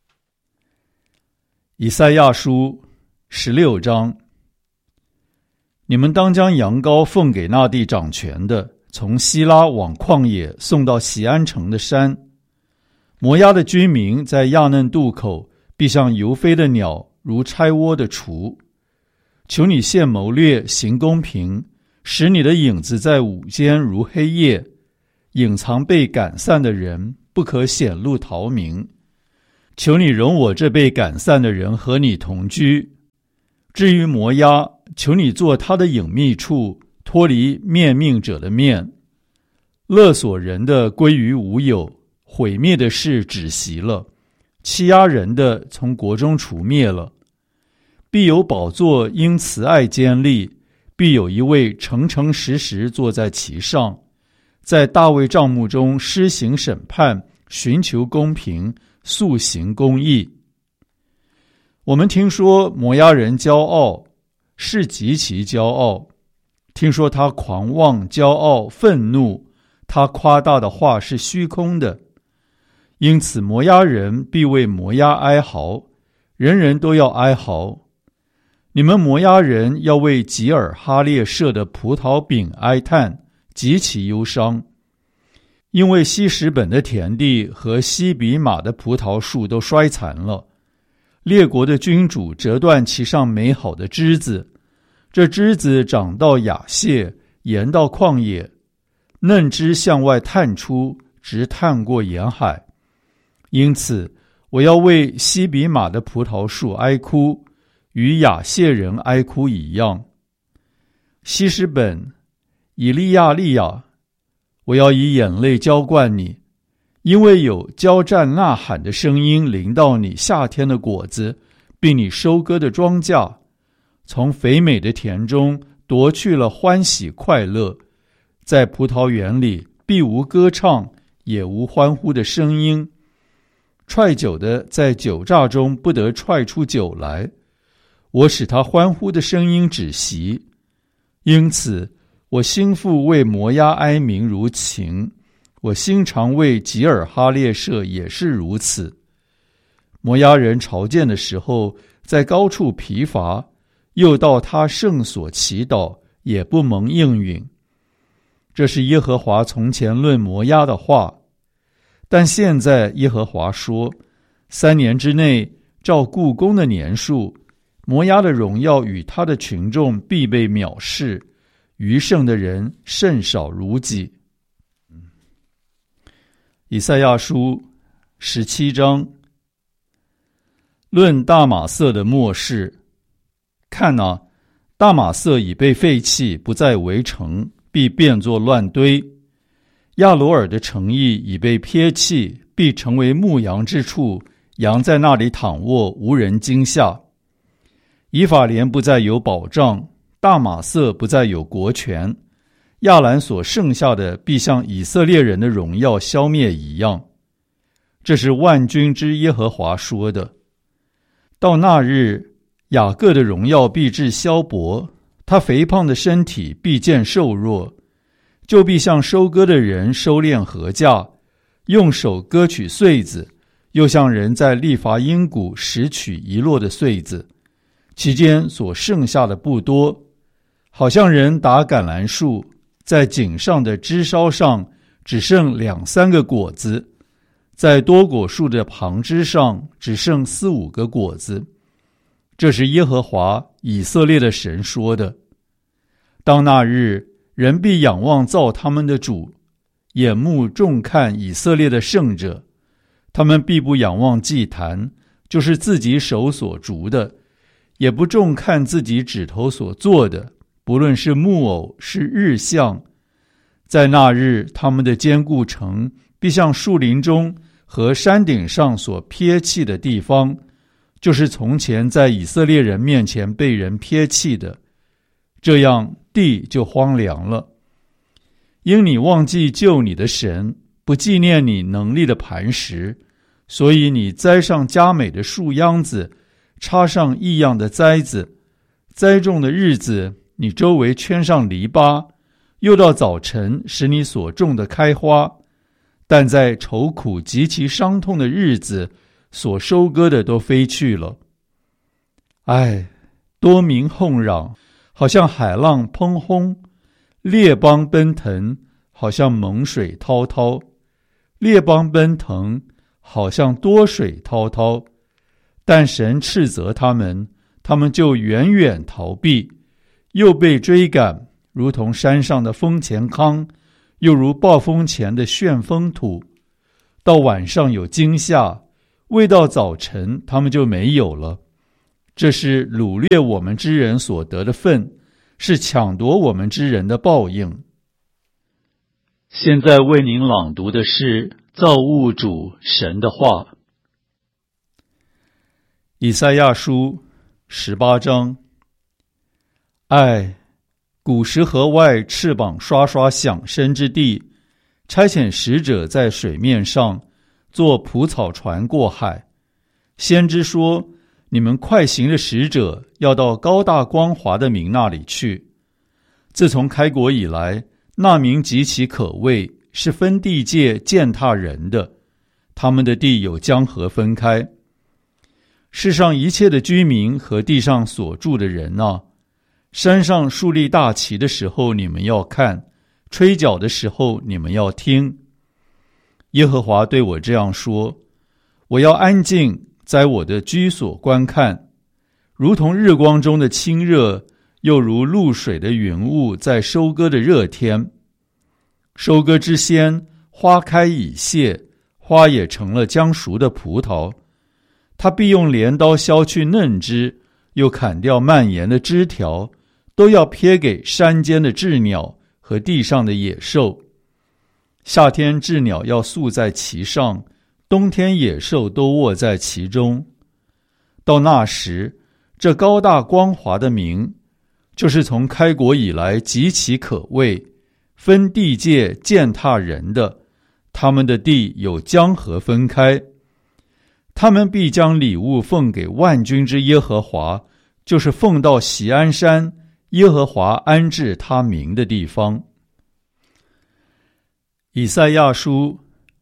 以赛亚书16章。你们当将羊羔奉给那地掌权的，从希拉往旷野送到锡安城的山。摩押的居民在亚嫩渡口，必像游飞的鸟，如拆窝的雏。求你现谋略，行公平， 使你的影子在午间如黑夜，隐藏被赶散的人，不可显露逃明。求你容我这被赶散的人和你同居。至于摩押，求你做他的隐秘处，脱离面命者的面。勒索人的归于无有，毁灭的事止息了，欺压人的从国中除灭了。必有宝座因慈爱坚立，必有一位诚诚实实坐在其上，在大卫帐幕中施行审判，寻求公平，速行公义。我们听说摩押人骄傲，是极其骄傲。听说他狂妄、骄傲、愤怒，他夸大的话是虚空的。因此摩押人必为摩押哀嚎，人人都要哀嚎。你们摩押人要为吉尔哈列舍的葡萄饼哀叹，极其忧伤。因为希实本的田地和西比玛的葡萄树都衰残了，列国的君主折断其上美好的枝子，这枝子长到亚谢，延到旷野，嫩枝向外探出，直探过沿海。因此我要为西比玛的葡萄树哀哭，与亚谢人哀哭一样。希实本、以利亚利亚，我要以眼泪浇灌你，因为有交战呐喊的声音临到你夏天的果子，并你收割的庄稼，从肥美的田中夺去了欢喜快乐。在葡萄园里必无歌唱，也无欢呼的声音。踹酒的在酒榨中不得踹出酒来，我使他欢呼的声音止息。因此我心腹为摩押哀鸣如情，我心肠为吉尔哈列舍也是如此。摩押人朝见的时候，在高处疲乏，又到他圣所祈祷，也不蒙应允。这是耶和华从前论摩押的话。但现在耶和华说，3年之内，照故宫的年数，摩押的荣耀与他的群众必被藐视，余剩的人甚少如己。以赛亚书17章，论大马色的末世。看哪，大马色已被废弃，不再为城，必变作乱堆。亚罗尔的城邑已被撇弃，必成为牧羊之处，羊在那里躺卧，无人惊吓。以法莲不再有保障，大马色不再有国权，亚兰所剩下的必像以色列人的荣耀消灭一样。这是万军之耶和华说的。到那日，雅各的荣耀必至消薄，他肥胖的身体必见瘦弱，就必像收割的人收敛禾稼，用手割取穗子，又像人在利乏音谷拾取遗落的穗子，其间所剩下的不多，好像人打橄榄树，在井上的枝梢上只剩2-3个果子，在多果树的旁枝上只剩4-5个果子。这是耶和华以色列的神说的。当那日，人必仰望造他们的主，眼目重看以色列的圣者。他们必不仰望祭坛，就是自己手所筑的，也不重看自己指头所做的，不论是木偶是日像。在那日，他们的坚固城必像树林中和山顶上所撇弃的地方，就是从前在以色列人面前被人撇弃的，这样地就荒凉了。因你忘记救你的神，不纪念你能力的磐石，所以你栽上佳美的树秧子，插上异样的栽子。栽种的日子，你周围圈上篱笆，又到早晨使你所种的开花。但在愁苦极其伤痛的日子，所收割的都飞去了。唉，多民哄嚷，好像海浪砰轰；列邦奔腾，好像猛水滔滔。列邦奔腾，好像多水滔滔。但神斥责他们，他们就远远逃避，又被追赶， 如同山上的风前糠，又如暴风前的旋风土。到晚上有惊吓，未到早晨他们就没有了。这是掳掠我们之人所得的份，是抢夺我们之人的报应。现在为您朗读的是造物主神的话。以赛亚书18章。古时河外翅膀刷刷响声之地，差遣使者在水面上坐蒲草船过海。先知说，你们快行的使者要到高大光华的民那里去。自从开国以来，那民极其可畏，是分地界践踏人的，他们的地有江河分开。世上一切的居民和地上所住的人啊，山上树立大旗的时候你们要看，吹角的时候你们要听。耶和华对我这样说，我要安静在我的居所观看，如同日光中的清热，又如露水的云雾在收割的热天。收割之先，花开已谢，花也成了将熟的葡萄。他必用镰刀削去嫩枝，又砍掉蔓延的枝条，都要撇给山间的鸷鸟和地上的野兽。夏天鸷鸟要宿在其上，冬天野兽都卧在其中。到那时，这高大光华的名，就是从开国以来极其可畏，分地界践踏人的，他们的地有江河分开。他们必将礼物奉给万军之耶和华，就是奉到锡安山，耶和华安置他名的地方。以赛亚书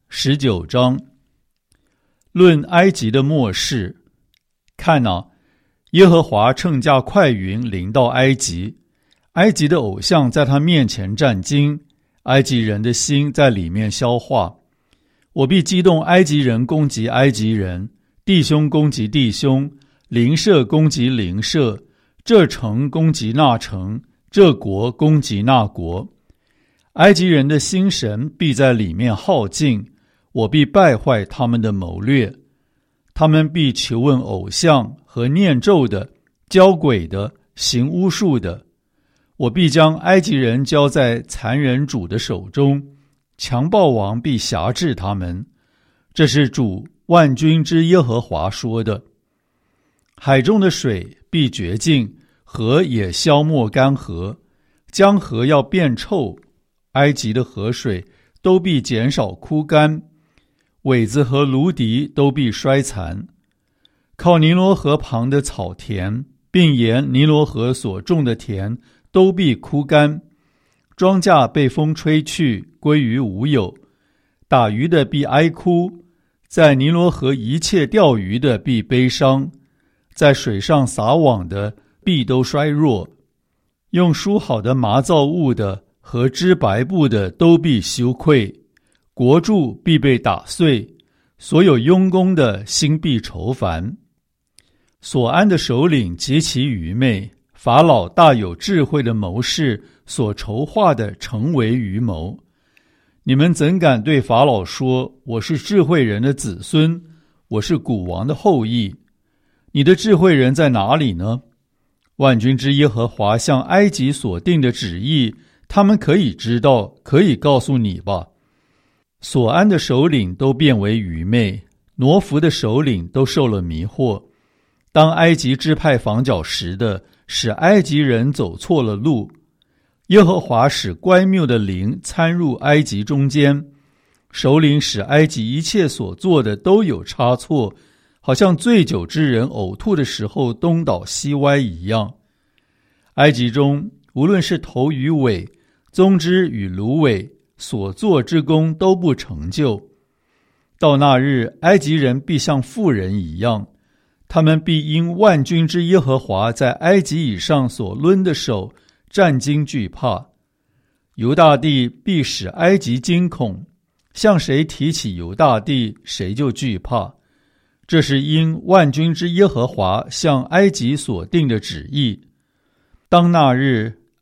19章。论埃及的末世。看啊，耶和华乘驾快云临到埃及，埃及的偶像在他面前战惊，埃及人的心在里面消化。我必激动埃及人攻击埃及人，弟兄攻击弟兄，邻舍攻击邻舍，这城攻击那城，这国攻击那国。埃及人的心神必在里面耗尽，我必败坏他们的谋略。他们必求问偶像和念咒的，教鬼的，行巫术的。我必将埃及人交在残忍主的手中，强暴王必辖制他们。这是主万军之耶和华说的。海中的水必绝尽，河也消没干涸，江河要变臭，埃及的河水都必减少枯干，苇子和芦荻都必衰残。靠尼罗河旁的草田，并沿尼罗河所种的田都必枯干，庄稼被风吹去，归于无有。打鱼的必哀哭，在尼罗河一切钓鱼的必悲伤，在水上撒网的必都衰弱。用梳好的麻造物的和织白布的都必羞愧，国柱必被打碎，所有佣工的心必愁烦。所安的首领极其愚昧，法老大有智慧的谋士所筹划的成为愚谋。你们怎敢对法老说，我是智慧人的子孙，我是古王的后裔？你的智慧人在哪里呢？万军之耶和华向埃及所定的旨意，他们可以知道，可以告诉你吧。所安的首领都变为愚昧，挪弗的首领都受了迷惑。当埃及支派防角石的，使埃及人走错了路。耶和华使乖谬的灵参入埃及中间，首领使埃及一切所做的都有差错，好像醉酒之人呕吐的时候东倒西歪一样。埃及中无论是头与尾，棕枝与芦苇，所做之功都不成就。到那日，埃及人必像妇人一样，他们必因万军之耶和华在埃及以上所抡的手战惊惧怕。犹大地必使埃及惊恐，向谁提起犹大地，谁就惧怕。这是因万军之耶和华向埃及所定的旨意。当那日，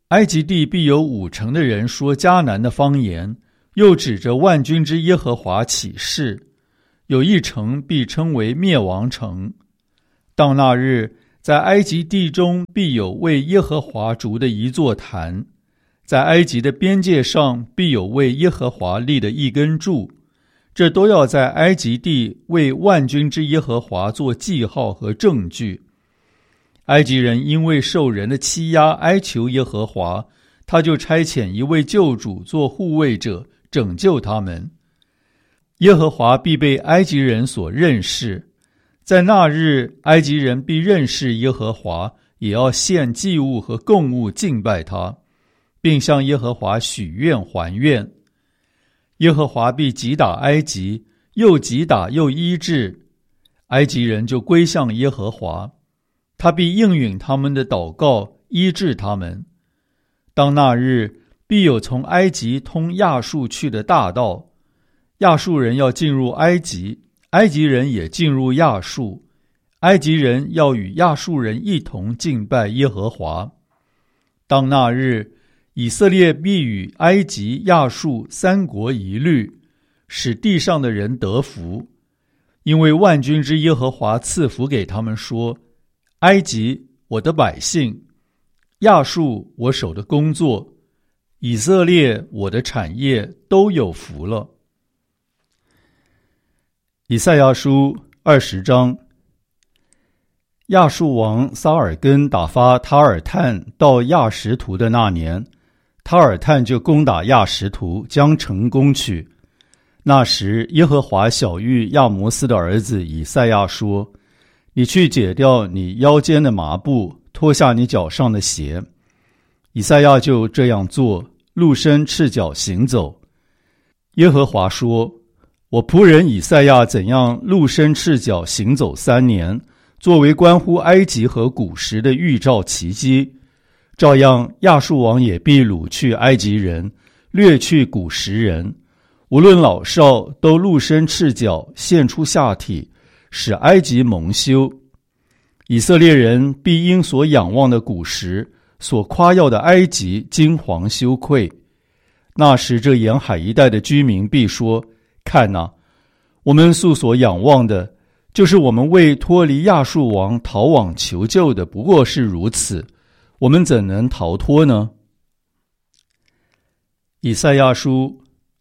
埃及地必有50%的人说迦南的方言，又指着万军之耶和华起誓，有一城必称为灭亡城。到那日，在埃及地中必有为耶和华筑的一座坛，在埃及的边界上必有为耶和华立的一根柱，这都要在埃及地为万军之耶和华做记号和证据。埃及人因为受人的欺压哀求耶和华，他就差遣一位救主做护卫者，拯救他们。耶和华必被埃及人所认识，在那日，埃及人必认识耶和华，也要献祭物和供物敬拜他，并向耶和华许愿还愿。耶和华必击打埃及，又击打又医治，埃及人就归向耶和华，他必应允他们的祷告，医治他们。当那日，必有从埃及通亚述去的大道，亚述人要进入埃及，埃及人也进入亚述，埃及人要与亚述人一同敬拜耶和华。当那日，以色列必与埃及、亚述3国一律，使地上的人得福，因为万军之耶和华赐福给他们说：埃及，我的百姓；亚述，我手的工作；以色列，我的产业，都有福了。以赛亚书20章。亚述王撒尔根打发塔尔探到亚实图的那年，塔尔探就攻打亚实图，将城攻取。那时耶和华晓谕亚摩斯的儿子以赛亚说：你去解掉你腰间的麻布，脱下你脚上的鞋。以赛亚就这样做，露身赤脚行走。耶和华说：我仆人以赛亚怎样露身赤脚行走3年，作为关乎埃及和古时的预兆奇迹，照样亚述王也必掳去埃及人，掠去古时人，无论老少，都露身赤脚，现出下体，使埃及蒙羞。以色列人必因所仰望的古时，所夸耀的埃及惊惶羞愧。那时这沿海一带的居民必说：看哪，我们素所仰望的，就是我们为脱离亚述王逃往求救的，不过是如此，我们怎能逃脱呢？以赛亚书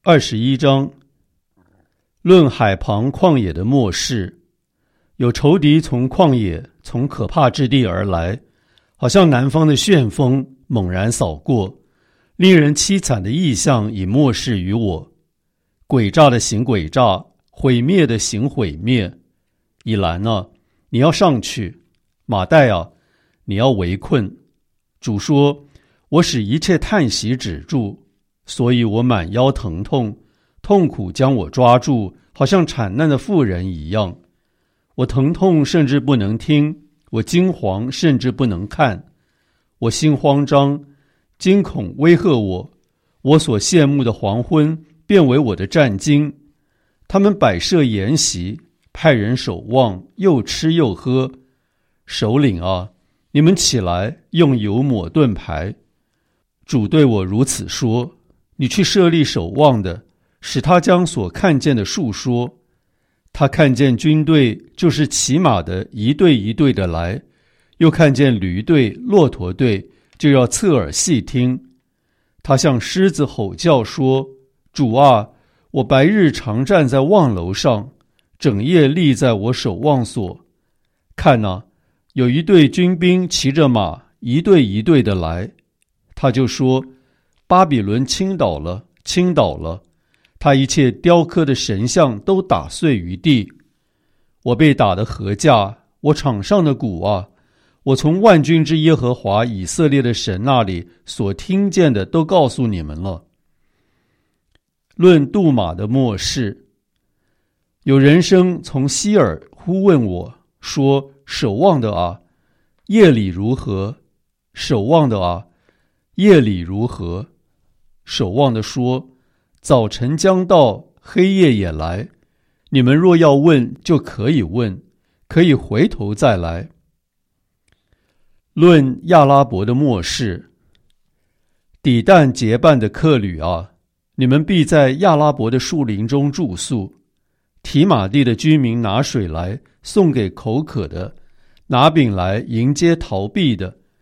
21章。论海旁旷野的末世，有仇敌从旷野，从可怕之地而来，好像南方的旋风猛然扫过，令人凄惨的异象已漠视于我。诡诈的行诡诈，毁灭的行毁灭。以兰啊，你要上去；马代啊，你要围困。主说：我使一切叹息止住，所以我满腰疼痛，痛苦将我抓住，好像产难的妇人一样。我疼痛甚至不能听，我惊惶甚至不能看。我心慌张，惊恐威吓我，我所羡慕的黄昏变为我的战惊。他们摆设筵席，派人守望，又吃又喝。首领啊，你们起来，用油抹盾牌。主对我如此说：你去设立守望的，使他将所看见的述说。他看见军队，就是骑马的一队一队的来，又看见驴队、骆驼队，就要侧耳细听。他向狮子吼叫说：主啊，我白日常站在望楼上，整夜立在我守望所。看哪，有一队军兵骑着马，一队一队的来。他就说：巴比伦倾倒了，倾倒了，他一切雕刻的神像都打碎于地。我被打得何价，我场上的鼓啊，我从万军之耶和华以色列的神那里所听见的都告诉你们了。论杜马的末世，有人声从西尔呼问我说：守望的啊，夜里如何？守望的啊，夜里如何？守望的说：早晨将到，黑夜也来。你们若要问，就可以问，可以回头再来。论亚拉伯的末世， 底但结伴的客旅啊，你们必在亚拉伯的树林中住宿。提马地的居民拿水来送给口渴的，拿饼来迎接逃避的，